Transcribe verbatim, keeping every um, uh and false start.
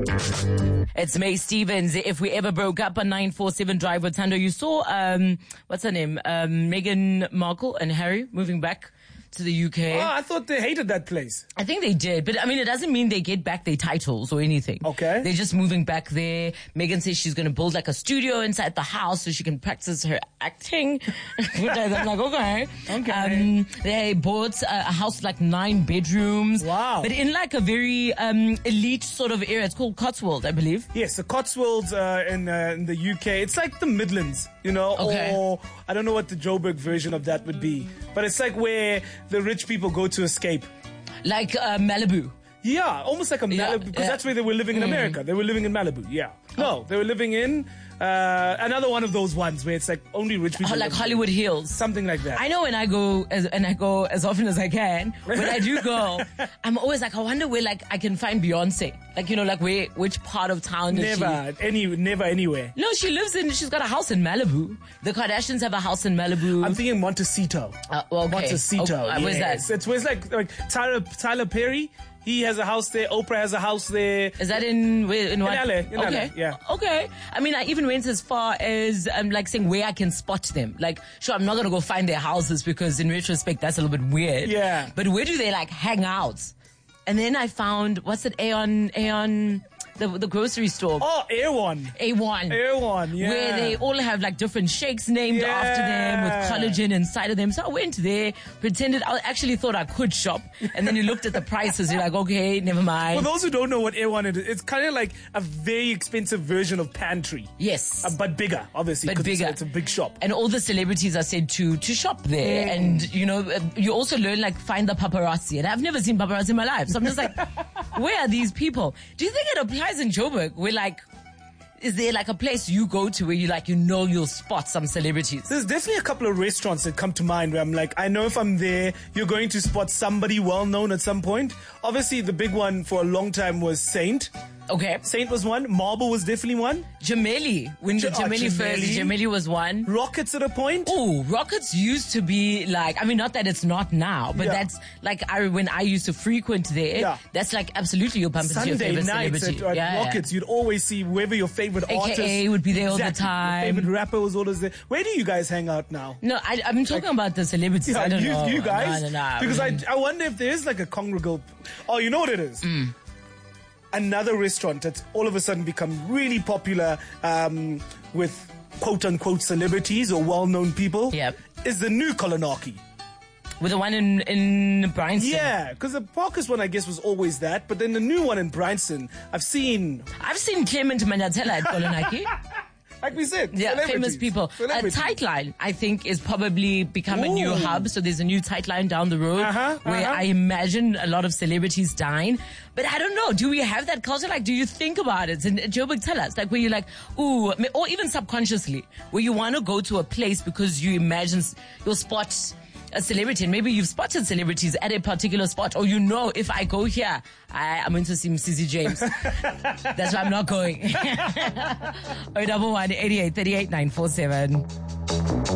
It's May Stevens. If we ever broke up, a nine four seven drive with Tando. You saw, um, what's her name? Um, Meghan Markle and Harry moving back to the U K. Oh, I thought they hated that place. I think they did, but I mean, it doesn't mean they get back their titles or anything. Okay. They're just moving back there. Megan says she's going to build like a studio inside the house so she can practice her acting. Which I'm like, okay. Okay. Um, they bought a, a house with like nine bedrooms. Wow. But in like a very um, elite sort of area. It's called Cotswold, I believe. Yes, the Cotswolds uh, in, uh, in the U K. It's like the Midlands, you know, Okay. or I don't know what the Joburg version of that would be. But it's like where the rich people go to escape. Like uh, Malibu. Yeah, almost like a Yeah, Malibu, because yeah. that's where they were living in America. They were living in Malibu, yeah. No, they were living in uh, another one of those ones where it's like only rich people. Oh, like live there. Hollywood Hills. Something like that. I know when I go, as, and I go as often as I can, when I do go, I'm always like, I wonder where like I can find Beyonce. Like, you know, like where, which part of town is she? Never, any, never anywhere. No, she lives in, she's got a house in Malibu. The Kardashians have a house in Malibu. I'm thinking Montecito. Uh, well, okay. Montecito. Oh, uh, where's yes. that? It's where it's like, like Tyler, Tyler Perry. He has a house there. Oprah has a house there. Is that in where, in what? L A, in L A, okay. yeah. Okay. I mean, I even went as far as um, like saying where I can spot them. Like, sure, I'm not gonna go find their houses because in retrospect that's a little bit weird. Yeah. But where do they like hang out? And then I found what's it? Aeon, Aeon, the the grocery store. Oh, Air One. A one. Air One, yeah. Where they all have like different shakes named Yeah. after them with collagen inside of them. So I went there, pretended, I actually thought I could shop. And then you looked at the prices, you're like, okay, never mind. For those who don't know what Air One is, it's kind of like a very expensive version of Pantry. Yes. Uh, but bigger, obviously. But 'cause it's- bigger. It's a big shop. And all the celebrities are said to to shop there. And, you know, uh, you also learn, like, find the paparazzi. And I've never seen paparazzi in my life. So I'm just like, where are these people? Do you think it applies in Joburg? Where, like, is there, like, a place you go to where you, like, you know you'll spot some celebrities? There's definitely a couple of restaurants that come to mind where I'm like, I know if I'm there, you're going to spot somebody well-known at some point. Obviously, the big one for a long time was Saint. Okay. Saint was one. Marble was definitely one. Gemelli. When Ge- the oh, Gemelli first, Gemelli. Gemelli was one. Rockets at a point. Oh, Rockets used to be like, I mean, not that it's not now, but Yeah. that's like I, when I used to frequent there, Yeah. that's like absolutely your bump into your Sunday favorite nights celebrity. at, at Yeah, yeah. Rockets, you'd always see whoever your favorite A K A artist would be there all the Exactly. time. Your favorite rapper was always there. Where do you guys hang out now? No, I, I'm talking about the celebrities. Yeah, I don't you, know. you guys. No, no, no. Because I, Mm. I wonder if there is like a congregal. Oh, you know what it is? Mm. Another restaurant that's all of a sudden become really popular um, with quote unquote celebrities or well known people. Yep. Is the new Kolonaki. With the one in, in Bryanston. Yeah, because the Parkers one, I guess, was always that. But then the new one in Bryanston, I've seen, I've seen Clement Mandatela at Kolonaki. like we said, Yeah, celebrities. famous people. A Celebrities. Tightline, I think, is probably become a new Ooh. hub. So there's a new Tightline down the road Uh-huh, where uh-huh. I imagine a lot of celebrities dine. But I don't know. Do we have that culture? Like, do you think about it? And Joburg, tell us. Like, where you're like, ooh, or even subconsciously, where you want to go to a place because you imagine you'll spot a celebrity, and maybe you've spotted celebrities at a particular spot, or you know, if I go here, I, I'm going to see C C James. That's why I'm not going. oh double one eighty-eight thirty-eight nine four seven.